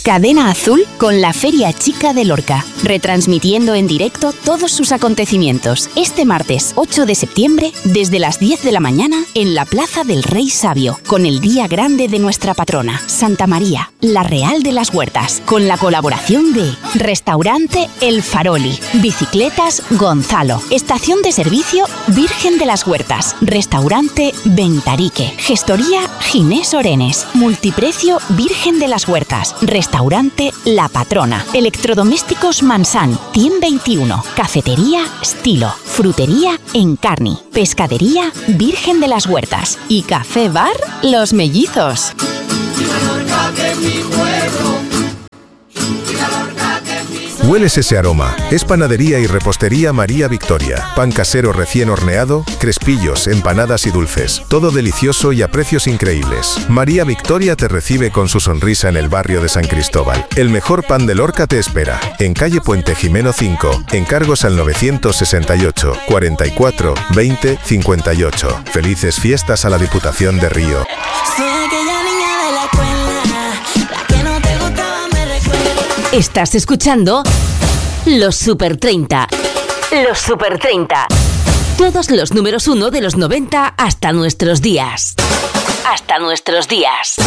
Cadena Azul con la Feria Chica de Lorca, retransmitiendo en directo todos sus acontecimientos este martes 8 de septiembre desde las 10 de la mañana en la Plaza del Rey Sabio, con el día grande de nuestra patrona, Santa María, la Real de las Huertas, con la colaboración de Restaurante El Faroli, Bicicletas Gonzalo, Estación de Servicio Virgen de las Huertas, Restaurante Ventarique, Gestoría Ginés Orenes, Multiprecio Virgen de las Huertas, Restaurante La Patrona, Electrodomésticos Mansan, 121, Cafetería Stilo, Frutería Encarni, Pescadería Virgen de las Huertas y Café Bar Los Mellizos. ¿Hueles ese aroma? Es Panadería y Repostería María Victoria. Pan casero recién horneado, crespillos, empanadas y dulces. Todo delicioso y a precios increíbles. María Victoria te recibe con su sonrisa en el barrio de San Cristóbal. El mejor pan de Lorca te espera. En calle Puente Jimeno 5. Encargos al 968 44 20 58. Felices fiestas a la Diputación de Río. Estás escuchando Los Super 30. Los Super 30. Todos los números 1 de los 90 hasta nuestros días. Hasta nuestros días.